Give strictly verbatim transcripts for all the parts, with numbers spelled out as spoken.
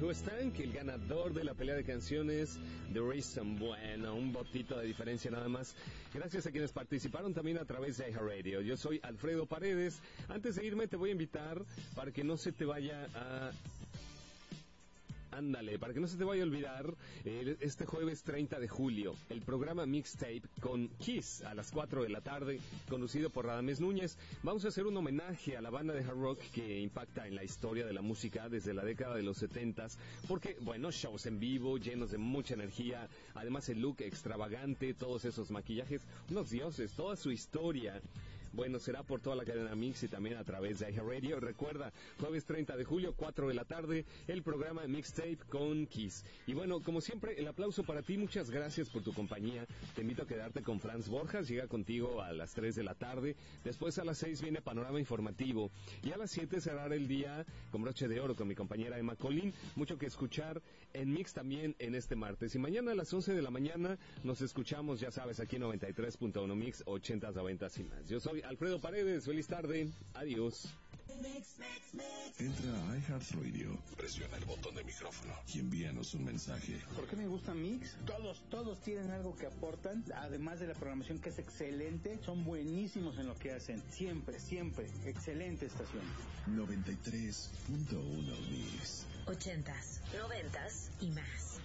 Who Stank, el ganador de la pelea de canciones The Reason. Bueno, un votito de diferencia nada más. Gracias a quienes participaron también a través de iHeartRadio. Yo soy Alfredo Paredes. Antes de irme te voy a invitar para que no se te vaya a... Ándale, para que no se te vaya a olvidar, eh, este jueves treinta de julio, el programa Mixtape con Kiss a las cuatro de la tarde, conducido por Radamés Núñez. Vamos a hacer un homenaje a la banda de hard rock que impacta en la historia de la música desde la década de los setentas, porque, bueno, shows en vivo, llenos de mucha energía, además el look extravagante, todos esos maquillajes, unos dioses, toda su historia. Bueno, será por toda la cadena Mix y también a través de iHeartRadio. Recuerda, jueves treinta de julio, cuatro de la tarde, el programa Mixtape con Kiss. Y bueno, como siempre, el aplauso para ti. Muchas gracias por tu compañía. Te invito a quedarte con Franz Borjas. Llega contigo a las tres de la tarde. Después a las seis viene Panorama Informativo. Y a las siete cerrará el día con broche de oro con mi compañera Emma Colín. Mucho que escuchar en Mix también en este martes. Y mañana a las once de la mañana nos escuchamos, ya sabes, aquí en noventa y tres punto uno Mix, ochentas, noventas y más. Yo soy Alfredo Paredes. Feliz tarde. Adiós. Entra a iHeartRadio, presiona el botón de micrófono y envíanos un mensaje. ¿Por qué me gusta Mix? Todos, todos tienen algo que aportan, además de la programación que es excelente, son buenísimos en lo que hacen. Siempre, siempre, excelente estación. noventa y tres punto uno Mix. Ochentas, noventas y más.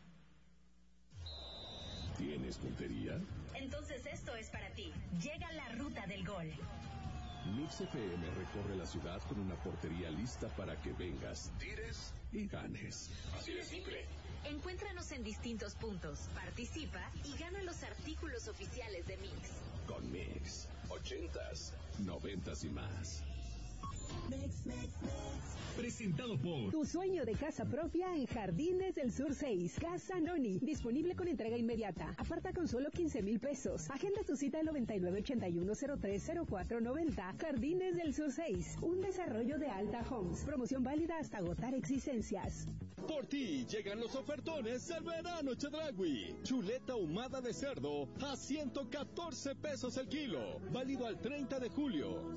¿Tienes puntería? Entonces esto es para ti. Llega la ruta del gol. Mix F M recorre la ciudad con una portería lista para que vengas, tires y ganes. Así de simple. Encuéntranos en distintos puntos, participa y gana los artículos oficiales de Mix. Con Mix, ochentas, noventas y más. Mix, mix, mix. Presentado por Tu sueño de casa propia en Jardines del Sur seis. Casa Noni. Disponible con entrega inmediata. Aparta con solo quince mil pesos. Agenda tu cita al noventa y nueve ochenta y uno cero tres cero cuatro noventa. Jardines del Sur seis. Un desarrollo de Alta Homes. Promoción válida hasta agotar existencias. Por ti llegan los ofertones del verano Chedragui. Chuleta ahumada de cerdo a ciento catorce pesos el kilo. Válido al treinta de julio.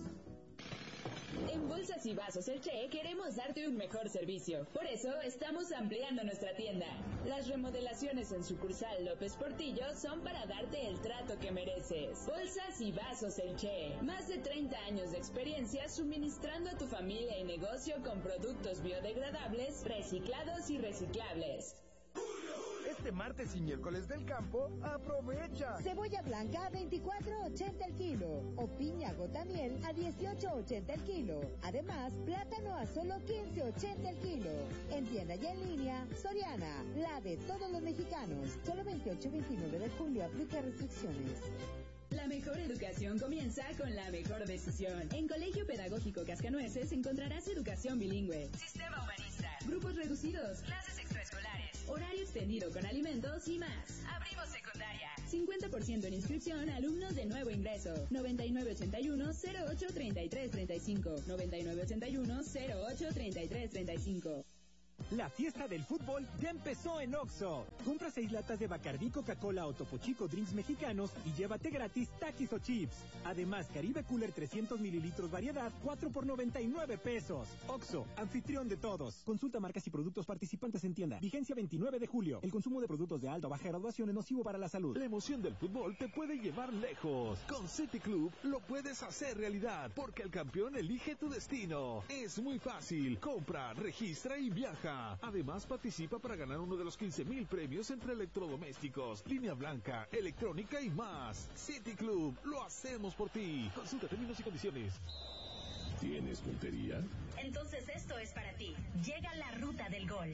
En Bolsas y Vasos El Che queremos darte un mejor servicio. Por eso estamos ampliando nuestra tienda. Las remodelaciones en sucursal López Portillo son para darte el trato que mereces. Bolsas y Vasos El Che. Más de treinta años de experiencia suministrando a tu familia y negocio con productos biodegradables, reciclados y reciclables. Este martes y miércoles del campo, aprovecha. Cebolla blanca a veinticuatro ochenta el kilo o piña gotamiel a dieciocho ochenta el kilo. Además, plátano a solo quince ochenta el kilo. En tienda y en línea, Soriana, la de todos los mexicanos. Solo veintiocho y veintinueve de julio, aplica restricciones. La mejor educación comienza con la mejor decisión. En Colegio Pedagógico Cascanueces encontrarás educación bilingüe, sistema humanista, grupos reducidos, clases extraescolares, horario extendido con alimentos y más. Abrimos secundaria. cincuenta por ciento en inscripción a alumnos de nuevo ingreso. noventa y nueve ochenta y uno cero ocho treinta y tres treinta y cinco. noventa y nueve ochenta y uno cero ocho treinta y tres treinta y cinco. La fiesta del fútbol ya empezó en Oxxo. Compra seis latas de Bacardí, Coca-Cola o Topo Chico Drinks mexicanos y llévate gratis Takis o Chips. Además, Caribe Cooler trescientos mililitros variedad, cuatro por noventa y nueve pesos. Oxxo, anfitrión de todos. Consulta marcas y productos participantes en tienda. Vigencia veintinueve de julio. El consumo de productos de alta o baja graduación es nocivo para la salud. La emoción del fútbol te puede llevar lejos. Con City Club lo puedes hacer realidad, porque el campeón elige tu destino. Es muy fácil. Compra, registra y viaja. Además, participa para ganar uno de los quince mil premios entre electrodomésticos, línea blanca, electrónica y más. City Club, lo hacemos por ti. Consulta términos y condiciones. ¿Tienes puntería? Entonces esto es para ti. Llega la ruta del gol.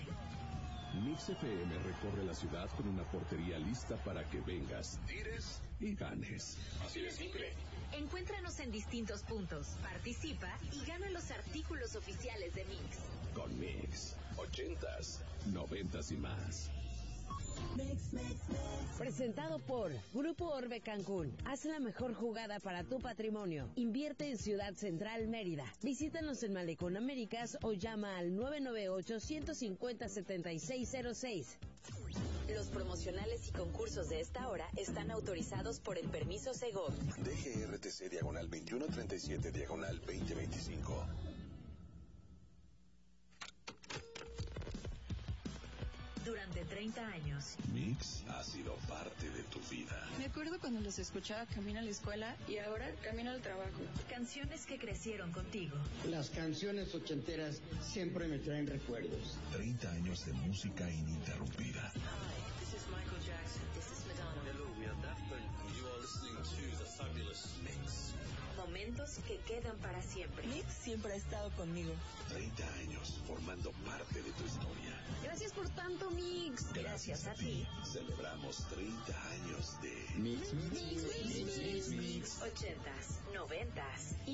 Mix F M recorre la ciudad con una portería lista para que vengas, tires y ganes. Así de simple. Encuéntranos en distintos puntos, participa y gana los artículos oficiales de Mix. Con Mix, ochentas, noventas y más. Mix, mix, mix. Presentado por Grupo Orbe Cancún. Haz la mejor jugada para tu patrimonio. Invierte en Ciudad Central, Mérida. Visítanos en Malecón Américas o llama al nueve nueve ocho, uno cinco cero, siete seis cero seis. Los promocionales y concursos de esta hora están autorizados por el permiso Segov. D G R T C diagonal veintiuno treinta y siete diagonal veinte veinticinco. durante treinta años. Mix ha sido parte de tu vida. Me acuerdo cuando los escuchaba camino a la escuela y ahora camino al trabajo. Canciones que crecieron contigo. Las canciones ochenteras siempre me traen recuerdos. treinta años de música ininterrumpida. Hi, this is Michael Jackson. This is Madonna. Hello, we are Daft Punk. You are listening to the fabulous Mix. Momentos que quedan para siempre. Mix siempre ha estado conmigo. treinta años formando parte de tu historia. Gracias por tanto, Mix. Gracias, Gracias a ti. Celebramos treinta años de Mix, Mix, Mix, Mix, Mix, Mix. ochentas, noventas.